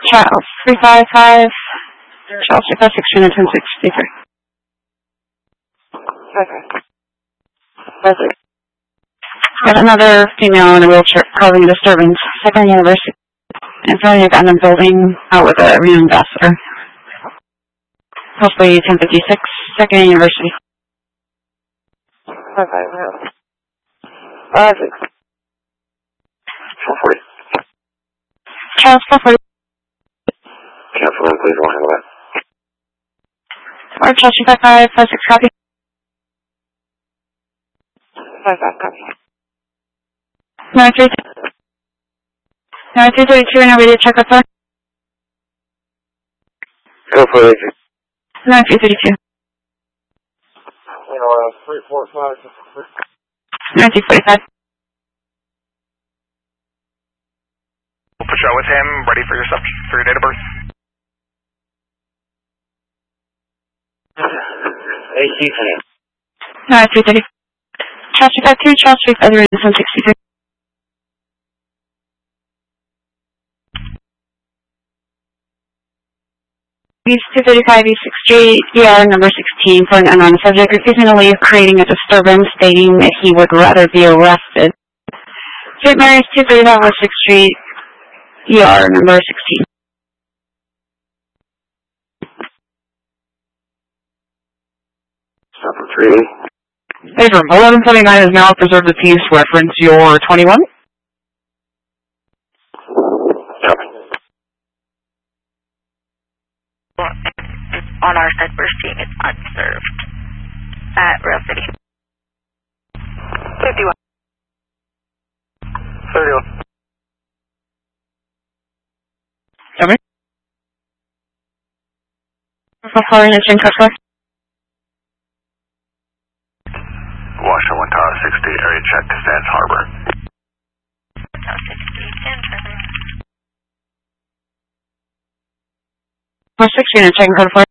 Charles 355, Charles 356, unit 1063. Got another female in a wheelchair causing a disturbance. Second University. In front of the abandoned building out with a arena ambassador. Possibly 1056, Second University. Charles 440. Cancel in, please. We'll handle that. Or Charles 355, 56 copy. 55 copy. 9332 and ready to check up for. Go for it. 9332. 345. 9345. Patrol with him, ready for your date of birth. 9330. Charles 352, Charles 353, 163. East 235 East 6th Street, ER number 16 for an unknown subject refusing to leave, creating a disturbance, stating that he would rather be arrested. St. Mary's 235 West 6th Street, ER number 16. Stop for 3. Affirm. 1179 is now preserved the peace. Reference your 21. Copy. On our side, we're seeing it unserved at Rail City. 51. 31. Come in. Following the chain customer. Washington 1 Tower 60, area check to Sands Harbor. Tower 60, Sands Harbor. 6 unit checking code 4.